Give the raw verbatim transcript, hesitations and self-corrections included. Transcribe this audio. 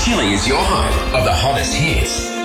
Chile is your home of the hottest hits.